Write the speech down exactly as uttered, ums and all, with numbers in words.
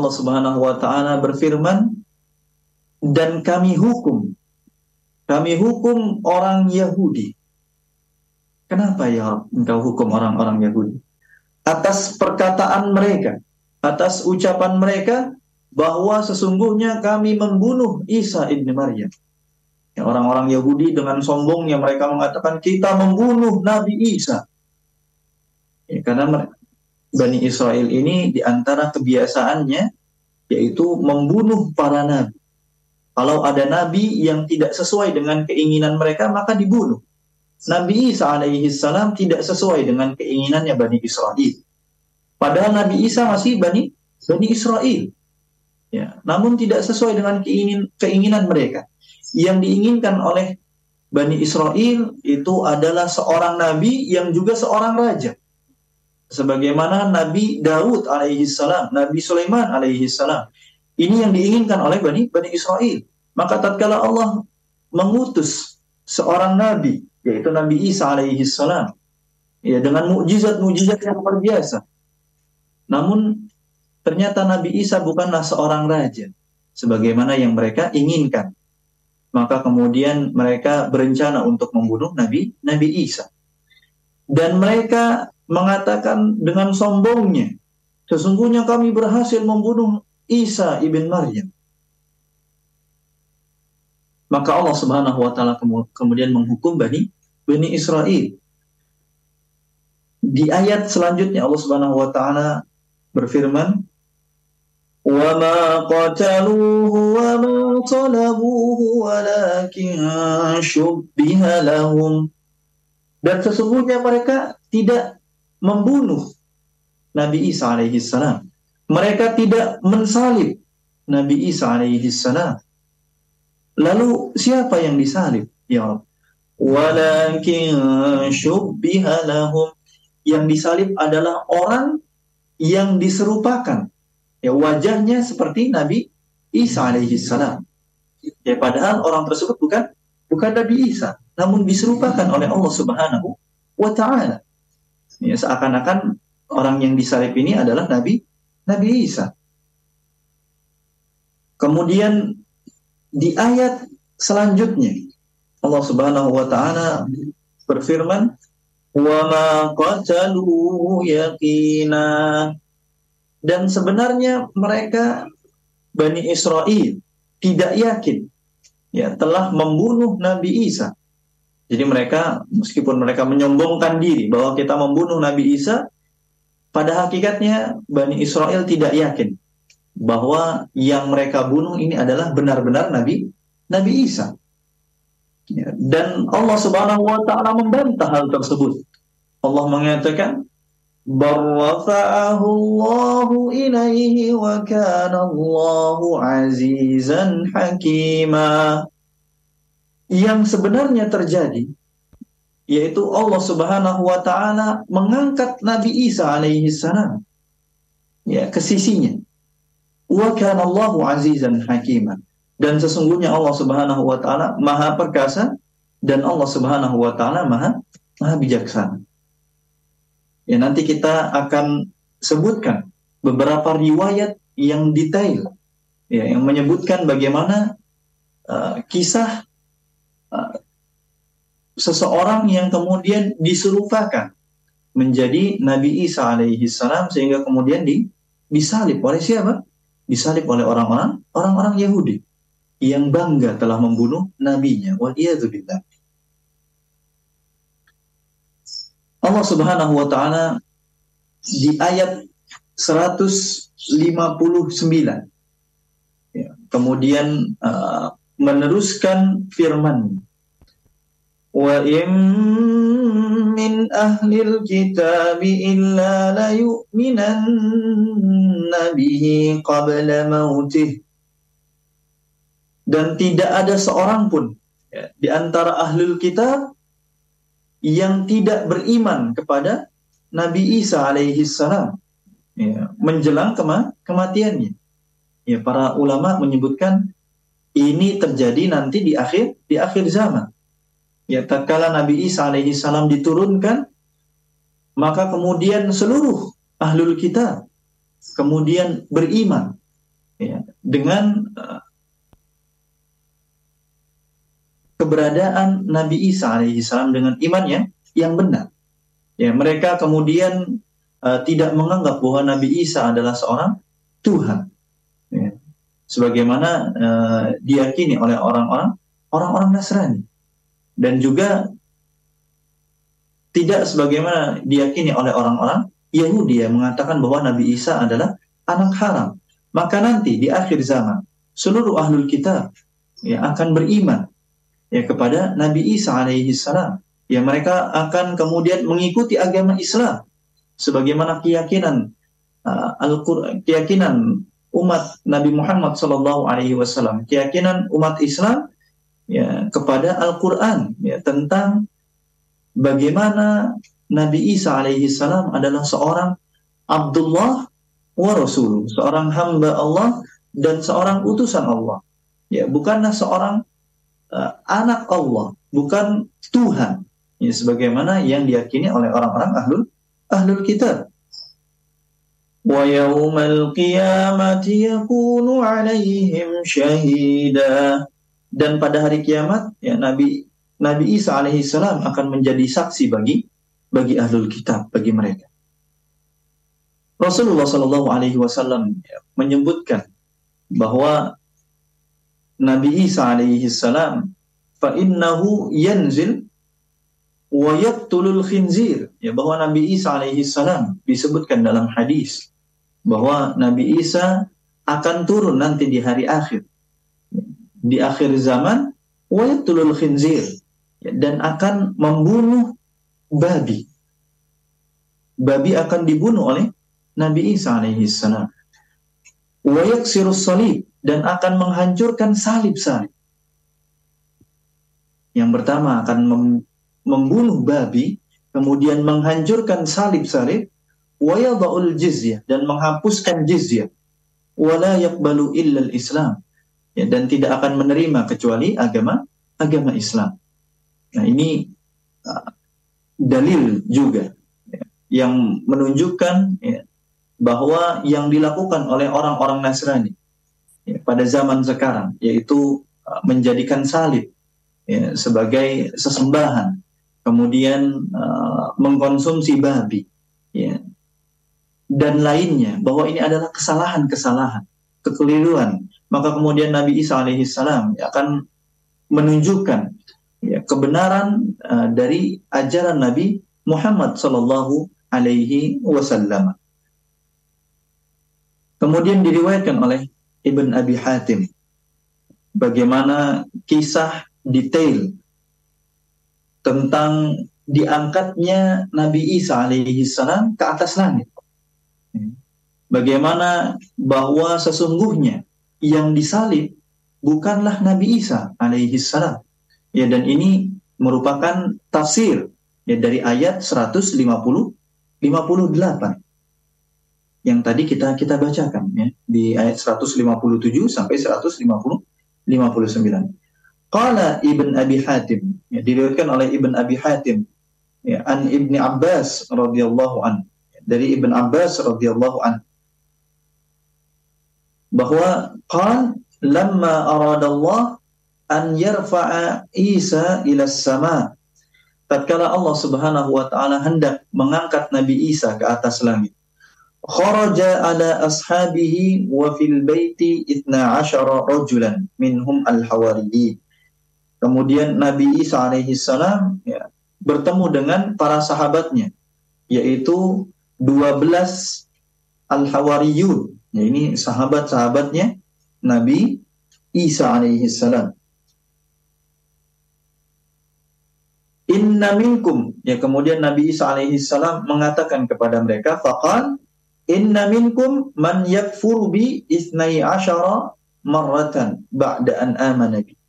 Allah Subhanahu wa taala berfirman, dan kami hukum kami hukum orang Yahudi. Kenapa ya engkau hukum orang-orang Yahudi? Atas perkataan mereka, atas ucapan mereka bahwa sesungguhnya kami membunuh Isa ibn Maryam. Ya, orang-orang Yahudi dengan sombongnya mereka mengatakan kita membunuh Nabi Isa. Ya, karena Bani Israel ini diantara kebiasaannya yaitu membunuh para nabi. Kalau ada nabi yang tidak sesuai dengan keinginan mereka, maka dibunuh. Nabi Isa alaihi salam tidak sesuai dengan keinginannya Bani Israel. Padahal Nabi Isa masih Bani Bani Israel. Ya, namun tidak sesuai dengan keingin, keinginan mereka. Yang diinginkan oleh Bani Israel itu adalah seorang nabi yang juga seorang raja. Sebagaimana Nabi Daud alaihi salam, Nabi Sulaiman alaihi salam. Ini yang diinginkan oleh Bani Bani Israel. Maka tatkala Allah mengutus seorang nabi, yaitu Nabi Isa alaihi salam, ya, dengan mukjizat-mukjizat yang luar biasa. Namun ternyata Nabi Isa bukanlah seorang raja sebagaimana yang mereka inginkan. Maka kemudian mereka berencana untuk membunuh Nabi Nabi Isa. Dan mereka mengatakan dengan sombongnya, sesungguhnya kami berhasil membunuh Isa ibn Maryam. Maka Allah Subhanahu wa taala kemudian menghukum Bani Bani Israel. Di ayat selanjutnya Allah Subhanahu wa taala berfirman, "Wa ma qataluhu wa ma talabuhu walakin syubbiha lahum." Dan sesungguhnya mereka tidak membunuh Nabi Isa alaihi salam. Mereka tidak mensalib Nabi Isa alaihi salam. Lalu siapa yang disalib? Ya Allah. Walakin syubbiha lahum. Yang disalib adalah orang yang diserupakan. Ya, wajahnya seperti Nabi Isa alaihi salam. Ya, padahal orang tersebut bukan bukan Nabi Isa, namun diserupakan oleh Allah Subhanahu wa taala. Ya, seakan-akan orang yang disalib ini adalah Nabi Nabi Isa. Kemudian di ayat selanjutnya Allah Subhanahu wa taala berfirman, "Wa ma qataluhu yaqina." Dan sebenarnya mereka Bani Israel tidak yakin ya telah membunuh Nabi Isa. Jadi mereka meskipun mereka menyombongkan diri bahwa kita membunuh Nabi Isa, pada hakikatnya Bani Israel tidak yakin bahwa yang mereka bunuh ini adalah benar-benar Nabi Nabi Isa. Ya, dan Allah Subhanahu wa taala membantah hal tersebut. Allah mengatakan, "Barrafa'ahu Allahu ilaihi wa kana Allahu azizan hakima." Yang sebenarnya terjadi yaitu Allah Subhanahu wa taala mengangkat Nabi Isa alaihi salam ya ke sisinya. Wa kana Allahu azizan hakima. Dan sesungguhnya Allah Subhanahu wa taala Maha perkasa dan Allah Subhanahu wa taala Maha Maha bijaksana. Ya, nanti kita akan sebutkan beberapa riwayat yang detail ya yang menyebutkan bagaimana uh, kisah uh, seseorang yang kemudian diserupakan menjadi Nabi Isa alaihi salam sehingga kemudian di, disalib oleh siapa? Disalib oleh orang-orang orang-orang Yahudi yang bangga telah membunuh nabinya. Waliyadzubillah. Allah Subhanahu wa taala di ayat seratus lima puluh sembilan ya, kemudian uh, meneruskan firman, "Wa in min ahlil kitabi illa la yu'minanna bihi qabla mautih." Dan tidak ada seorang pun ya, di antara ahlul kitab yang tidak beriman kepada Nabi Isa alaihi salam ya, menjelang kema kematiannya. Ya, para ulama menyebutkan ini terjadi nanti di akhir di akhir zaman. Ya, tatkala Nabi Isa alaihi salam diturunkan, maka kemudian seluruh ahlul kitab kemudian beriman ya, dengan uh, keberadaan Nabi Isa alaihissalam dengan imannya yang benar. Ya, mereka kemudian uh, tidak menganggap bahwa Nabi Isa adalah seorang Tuhan. Ya. Sebagaimana uh, diyakini oleh orang-orang orang-orang Nasrani. Dan juga tidak sebagaimana diyakini oleh orang-orang Yahudi yang mengatakan bahwa Nabi Isa adalah anak haram. Maka nanti di akhir zaman seluruh ahlul kitab ya akan beriman ya kepada Nabi Isa alaihi salam. Ya, mereka akan kemudian mengikuti agama Islam sebagaimana keyakinan uh, Al-Qur'an, keyakinan umat Nabi Muhammad sallallahu alaihi wasallam, keyakinan umat Islam ya kepada Al-Qur'an ya tentang bagaimana Nabi Isa alaihi salam adalah seorang Abdullah wa Rasuluh, seorang hamba Allah dan seorang utusan Allah. Ya, bukanlah seorang uh, anak Allah, bukan Tuhan. Ya, sebagaimana yang diyakini oleh orang-orang ahlul ahlul kitab. Wa yaumal qiyamati yakunu 'alaihim syahida. Dan pada hari kiamat ya Nabi Nabi Isa alaihi salam akan menjadi saksi bagi bagi ahlul kitab, bagi mereka. Rasulullah sallallahu alaihi wasallam ya, menyebutkan bahwa Nabi Isa alaihi salam fa innahu yanzil wa yaqtulul khinzir, ya, bahwa Nabi Isa alaihi salam disebutkan dalam hadis bahwa Nabi Isa akan turun nanti di hari akhir, di akhir zaman, wa yaqtulul khinzir, ya, dan akan membunuh babi. Babi akan dibunuh oleh Nabi Isa alaihi salam. Wa yaksirus salib, dan akan menghancurkan salib-salib. Yang pertama akan mem- membunuh babi, kemudian menghancurkan salib-salib, wa yadha'ul jizyah, dan menghapuskan jizyah, wa la yaqbalu illa al-Islam, ya, dan tidak akan menerima kecuali agama agama Islam. Nah, ini uh, dalil juga ya, yang menunjukkan ya, bahwa yang dilakukan oleh orang-orang Nasrani ya, pada zaman sekarang, yaitu uh, menjadikan salib ya, sebagai sesembahan, kemudian uh, mengkonsumsi babi, ya, dan lainnya, bahwa ini adalah kesalahan-kesalahan, kekeliruan. Maka kemudian Nabi Isa alaihi salam ya, akan menunjukkan ya, kebenaran uh, dari ajaran Nabi Muhammad sallallahu alaihi wasallam. Kemudian diriwayatkan oleh Ibn Abi Hatim bagaimana kisah detail tentang diangkatnya Nabi Isa alaihi salam ke atas langit. Bagaimana bahwa sesungguhnya yang disalib bukanlah Nabi Isa alaihi salam. Ya, dan ini merupakan tafsir ya dari ayat seratus lima puluh lima puluh delapan yang tadi kita kita bacakan ya di ayat seratus lima puluh tujuh sampai seratus lima puluh lima puluh sembilan. Qala Ibn Abi Hatim, ya, diriwayatkan oleh Ibn Abi Hatim ya, an Ibni Abbas radhiyallahu an, dari Ibn Abbas radhiyallahu an, bahwa qala lamma aradallah an yarfa'a Isa ila sama, tatkala Allah Subhanahu wa taala hendak mengangkat Nabi Isa ke atas langit, kharaja ala ashabihi wa fil baiti itna asyara rajulan minhum al-hawariyin. Kemudian Nabi Isa alaihi salam ya, bertemu dengan para sahabatnya, yaitu dua belas al-hawariyun. Ya, ini sahabat-sahabatnya Nabi Isa alaihi salam. Inna minkum, ya, kemudian Nabi Isa alaihi salam mengatakan kepada mereka, faqal inna minkum man yakfuru bi ithnai asyara marratan ba'da an amana bi.